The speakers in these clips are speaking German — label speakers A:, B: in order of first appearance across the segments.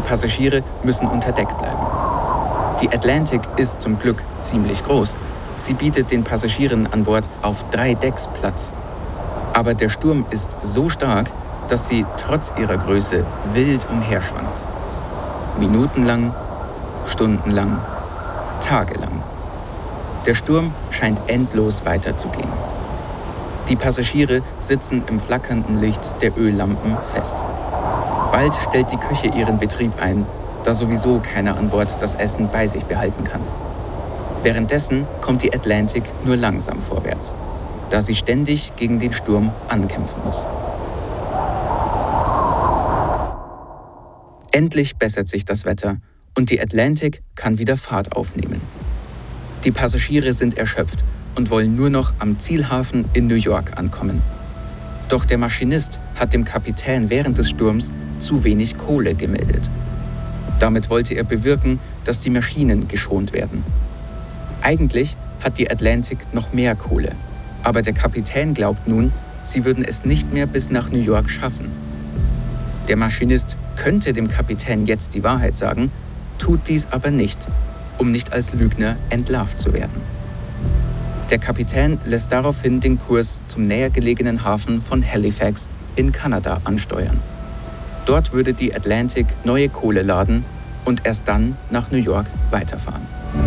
A: Passagiere müssen unter Deck bleiben. Die Atlantic ist zum Glück ziemlich groß. Sie bietet den Passagieren an Bord auf 3 Decks Platz. Aber der Sturm ist so stark, dass sie trotz ihrer Größe wild umherschwankt. Minutenlang, stundenlang, tagelang. Der Sturm scheint endlos weiterzugehen. Die Passagiere sitzen im flackernden Licht der Öllampen fest. Bald stellt die Küche ihren Betrieb ein, da sowieso keiner an Bord das Essen bei sich behalten kann. Währenddessen kommt die Atlantic nur langsam vorwärts, da sie ständig gegen den Sturm ankämpfen muss. Endlich bessert sich das Wetter und die Atlantic kann wieder Fahrt aufnehmen. Die Passagiere sind erschöpft und wollen nur noch am Zielhafen in New York ankommen. Doch der Maschinist hat dem Kapitän während des Sturms zu wenig Kohle gemeldet. Damit wollte er bewirken, dass die Maschinen geschont werden. Eigentlich hat die Atlantic noch mehr Kohle, aber der Kapitän glaubt nun, sie würden es nicht mehr bis nach New York schaffen. Der Maschinist könnte dem Kapitän jetzt die Wahrheit sagen, tut dies aber nicht, um nicht als Lügner entlarvt zu werden. Der Kapitän lässt daraufhin den Kurs zum näher gelegenen Hafen von Halifax in Kanada ansteuern. Dort würde die Atlantic neue Kohle laden und erst dann nach New York weiterfahren.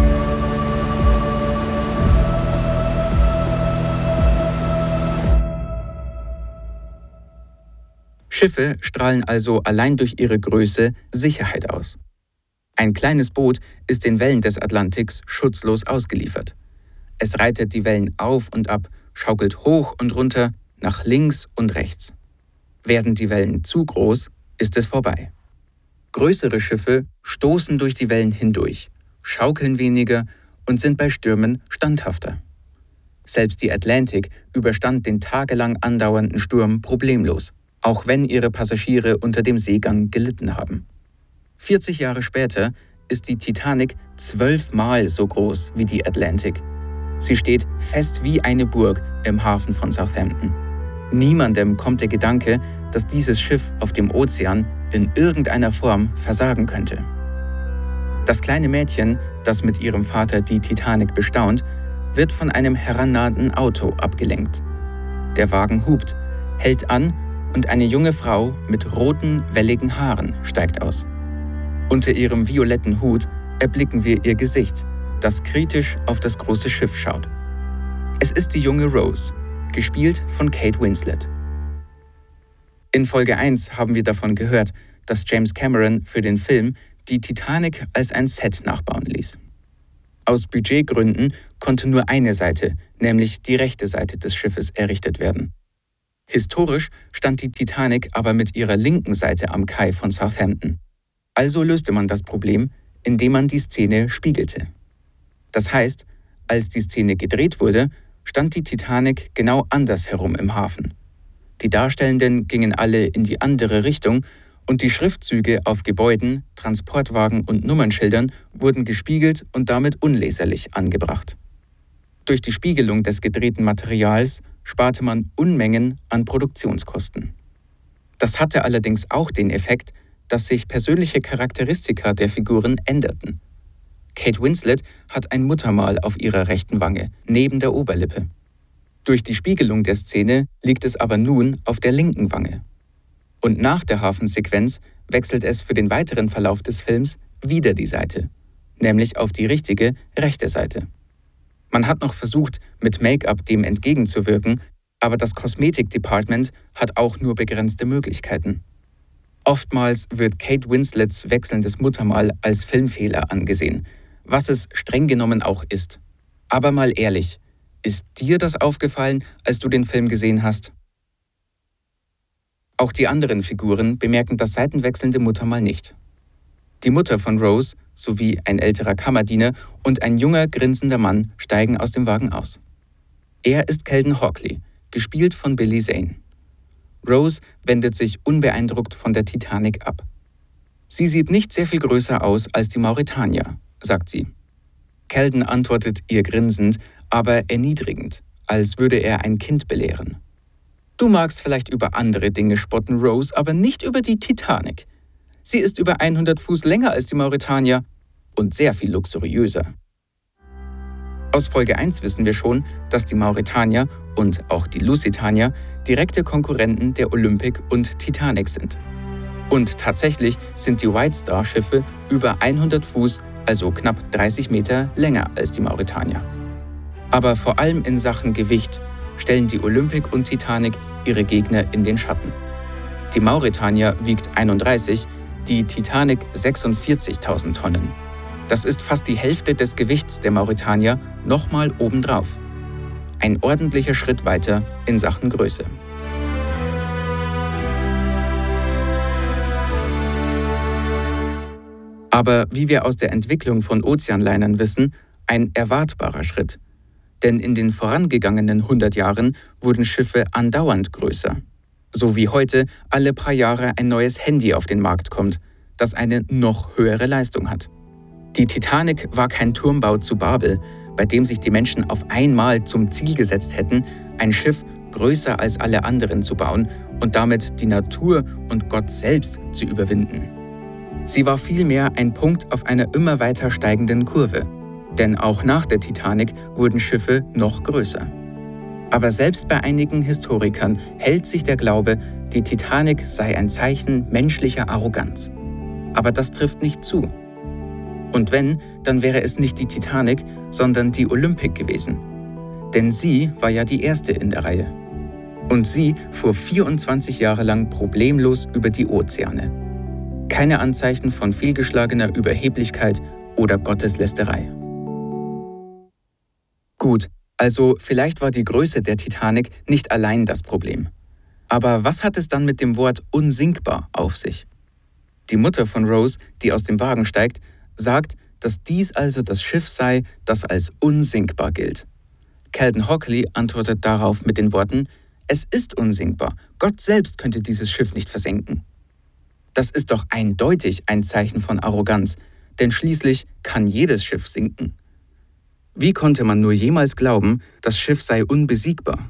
A: Schiffe strahlen also allein durch ihre Größe Sicherheit aus. Ein kleines Boot ist den Wellen des Atlantiks schutzlos ausgeliefert. Es reitet die Wellen auf und ab, schaukelt hoch und runter, nach links und rechts. Werden die Wellen zu groß, ist es vorbei. Größere Schiffe stoßen durch die Wellen hindurch, schaukeln weniger und sind bei Stürmen standhafter. Selbst die Atlantic überstand den tagelang andauernden Sturm problemlos, auch wenn ihre Passagiere unter dem Seegang gelitten haben. 40 Jahre später ist die Titanic 12-mal so groß wie die Atlantic. Sie steht fest wie eine Burg im Hafen von Southampton. Niemandem kommt der Gedanke, dass dieses Schiff auf dem Ozean in irgendeiner Form versagen könnte. Das kleine Mädchen, das mit ihrem Vater die Titanic bestaunt, wird von einem herannahenden Auto abgelenkt. Der Wagen hupt, hält an und eine junge Frau mit roten, welligen Haaren steigt aus. Unter ihrem violetten Hut erblicken wir ihr Gesicht, das kritisch auf das große Schiff schaut. Es ist die junge Rose, gespielt von Kate Winslet. In Folge 1 haben wir davon gehört, dass James Cameron für den Film die Titanic als ein Set nachbauen ließ. Aus Budgetgründen konnte nur eine Seite, nämlich die rechte Seite des Schiffes, errichtet werden. Historisch stand die Titanic aber mit ihrer linken Seite am Kai von Southampton. Also löste man das Problem, indem man die Szene spiegelte. Das heißt, als die Szene gedreht wurde, stand die Titanic genau andersherum im Hafen. Die Darstellenden gingen alle in die andere Richtung und die Schriftzüge auf Gebäuden, Transportwagen und Nummernschildern wurden gespiegelt und damit unleserlich angebracht. Durch die Spiegelung des gedrehten Materials sparte man Unmengen an Produktionskosten. Das hatte allerdings auch den Effekt, dass sich persönliche Charakteristika der Figuren änderten. Kate Winslet hat ein Muttermal auf ihrer rechten Wange, neben der Oberlippe. Durch die Spiegelung der Szene liegt es aber nun auf der linken Wange. Und nach der Hafensequenz wechselt es für den weiteren Verlauf des Films wieder die Seite, nämlich auf die richtige rechte Seite. Man hat noch versucht, mit Make-up dem entgegenzuwirken, aber das Kosmetik-Department hat auch nur begrenzte Möglichkeiten. Oftmals wird Kate Winslets wechselndes Muttermal als Filmfehler angesehen, was es streng genommen auch ist. Aber mal ehrlich, ist dir das aufgefallen, als du den Film gesehen hast? Auch die anderen Figuren bemerken das seitenwechselnde Muttermal nicht. Die Mutter von Rose sowie ein älterer Kammerdiener und ein junger, grinsender Mann steigen aus dem Wagen aus. Er ist Sheldon Hawkley, gespielt von Billy Zane. Rose wendet sich unbeeindruckt von der Titanic ab. Sie sieht nicht sehr viel größer aus als die Mauretanier, sagt sie. Sheldon antwortet ihr grinsend, aber erniedrigend, als würde er ein Kind belehren. Du magst vielleicht über andere Dinge spotten, Rose, aber nicht über die Titanic. Sie ist über 100 Fuß länger als die Mauretania und sehr viel luxuriöser. Aus Folge 1 wissen wir schon, dass die Mauretania und auch die Lusitania direkte Konkurrenten der Olympic und Titanic sind. Und tatsächlich sind die White Star-Schiffe über 100 Fuß, also knapp 30 Meter, länger als die Mauretania. Aber vor allem in Sachen Gewicht stellen die Olympic und Titanic ihre Gegner in den Schatten. Die Mauretania wiegt 31, die Titanic 46.000 Tonnen. Das ist fast die Hälfte des Gewichts der Mauretania nochmal obendrauf. Ein ordentlicher Schritt weiter in Sachen Größe. Aber wie wir aus der Entwicklung von Ozeanlinern wissen, ein erwartbarer Schritt. Denn in den vorangegangenen 100 Jahren wurden Schiffe andauernd größer. So wie heute alle paar Jahre ein neues Handy auf den Markt kommt, das eine noch höhere Leistung hat. Die Titanic war kein Turmbau zu Babel, bei dem sich die Menschen auf einmal zum Ziel gesetzt hätten, ein Schiff größer als alle anderen zu bauen und damit die Natur und Gott selbst zu überwinden. Sie war vielmehr ein Punkt auf einer immer weiter steigenden Kurve. Denn auch nach der Titanic wurden Schiffe noch größer. Aber selbst bei einigen Historikern hält sich der Glaube, die Titanic sei ein Zeichen menschlicher Arroganz. Aber das trifft nicht zu. Und wenn, dann wäre es nicht die Titanic, sondern die Olympic gewesen. Denn sie war ja die erste in der Reihe. Und sie fuhr 24 Jahre lang problemlos über die Ozeane. Keine Anzeichen von fehlgeschlagener Überheblichkeit oder Gotteslästerei. Gut, also vielleicht war die Größe der Titanic nicht allein das Problem. Aber was hat es dann mit dem Wort unsinkbar auf sich? Die Mutter von Rose, die aus dem Wagen steigt, sagt, dass dies also das Schiff sei, das als unsinkbar gilt. Calden Hockley antwortet darauf mit den Worten: Es ist unsinkbar, Gott selbst könnte dieses Schiff nicht versenken. Das ist doch eindeutig ein Zeichen von Arroganz, denn schließlich kann jedes Schiff sinken. Wie konnte man nur jemals glauben, das Schiff sei unbesiegbar?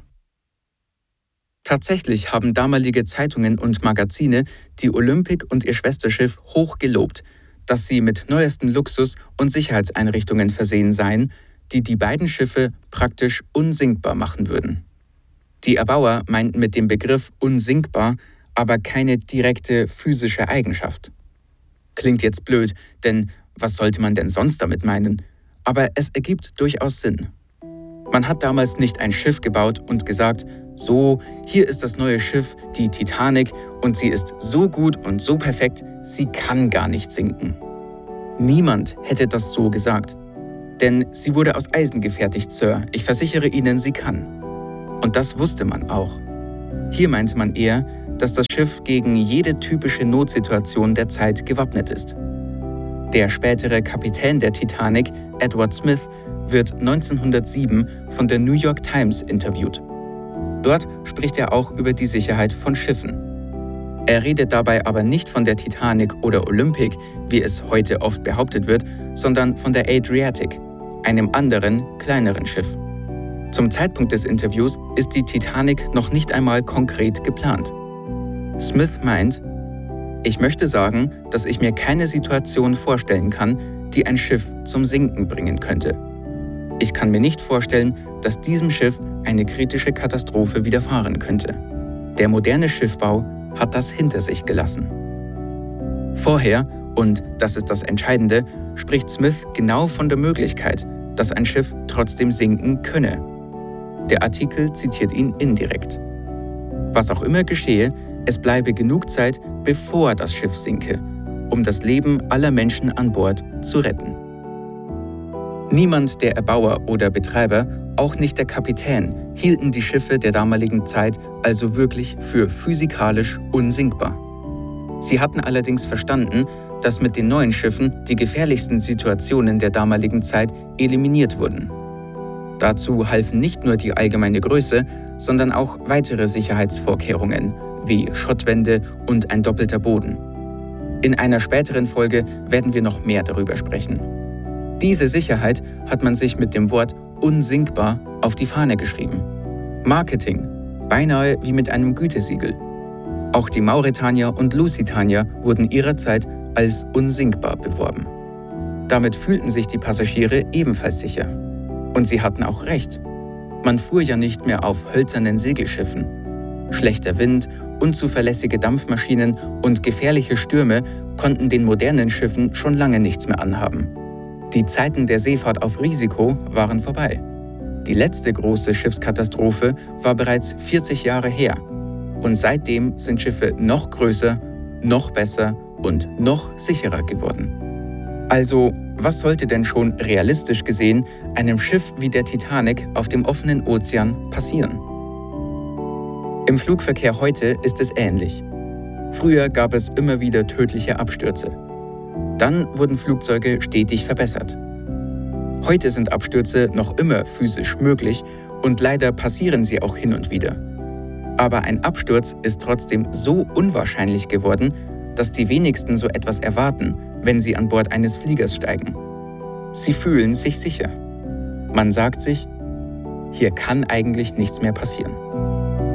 A: Tatsächlich haben damalige Zeitungen und Magazine die Olympic und ihr Schwesterschiff hoch gelobt, dass sie mit neuestem Luxus und Sicherheitseinrichtungen versehen seien, die die beiden Schiffe praktisch unsinkbar machen würden. Die Erbauer meinten mit dem Begriff unsinkbar aber keine direkte physische Eigenschaft. Klingt jetzt blöd, denn was sollte man denn sonst damit meinen? Aber es ergibt durchaus Sinn. Man hat damals nicht ein Schiff gebaut und gesagt, so, hier ist das neue Schiff, die Titanic, und sie ist so gut und so perfekt, sie kann gar nicht sinken. Niemand hätte das so gesagt. Denn sie wurde aus Eisen gefertigt, Sir. Ich versichere Ihnen, sie kann. Und das wusste man auch. Hier meinte man eher, dass das Schiff gegen jede typische Notsituation der Zeit gewappnet ist. Der spätere Kapitän der Titanic, Edward Smith, wird 1907 von der New York Times interviewt. Dort spricht er auch über die Sicherheit von Schiffen. Er redet dabei aber nicht von der Titanic oder Olympic, wie es heute oft behauptet wird, sondern von der Adriatic, einem anderen, kleineren Schiff. Zum Zeitpunkt des Interviews ist die Titanic noch nicht einmal konkret geplant. Smith meint: Ich möchte sagen, dass ich mir keine Situation vorstellen kann, die ein Schiff zum Sinken bringen könnte. Ich kann mir nicht vorstellen, dass diesem Schiff eine kritische Katastrophe widerfahren könnte. Der moderne Schiffbau hat das hinter sich gelassen. Vorher, und das ist das Entscheidende, spricht Smith genau von der Möglichkeit, dass ein Schiff trotzdem sinken könne. Der Artikel zitiert ihn indirekt. Was auch immer geschehe, es bleibe genug Zeit, bevor das Schiff sinke, um das Leben aller Menschen an Bord zu retten. Niemand der Erbauer oder Betreiber, auch nicht der Kapitän, hielten die Schiffe der damaligen Zeit also wirklich für physikalisch unsinkbar. Sie hatten allerdings verstanden, dass mit den neuen Schiffen die gefährlichsten Situationen der damaligen Zeit eliminiert wurden. Dazu halfen nicht nur die allgemeine Größe, sondern auch weitere Sicherheitsvorkehrungen, wie Schottwände und ein doppelter Boden. In einer späteren Folge werden wir noch mehr darüber sprechen. Diese Sicherheit hat man sich mit dem Wort unsinkbar auf die Fahne geschrieben. Marketing, beinahe wie mit einem Gütesiegel. Auch die Mauretanier und Lusitanier wurden ihrerzeit als unsinkbar beworben. Damit fühlten sich die Passagiere ebenfalls sicher. Und sie hatten auch recht. Man fuhr ja nicht mehr auf hölzernen Segelschiffen. Schlechter Wind, unzuverlässige Dampfmaschinen und gefährliche Stürme konnten den modernen Schiffen schon lange nichts mehr anhaben. Die Zeiten der Seefahrt auf Risiko waren vorbei. Die letzte große Schiffskatastrophe war bereits 40 Jahre her. Und seitdem sind Schiffe noch größer, noch besser und noch sicherer geworden. Also, was sollte denn schon realistisch gesehen einem Schiff wie der Titanic auf dem offenen Ozean passieren? Im Flugverkehr heute ist es ähnlich. Früher gab es immer wieder tödliche Abstürze. Dann wurden Flugzeuge stetig verbessert. Heute sind Abstürze noch immer physisch möglich und leider passieren sie auch hin und wieder. Aber ein Absturz ist trotzdem so unwahrscheinlich geworden, dass die wenigsten so etwas erwarten, wenn sie an Bord eines Fliegers steigen. Sie fühlen sich sicher. Man sagt sich, hier kann eigentlich nichts mehr passieren.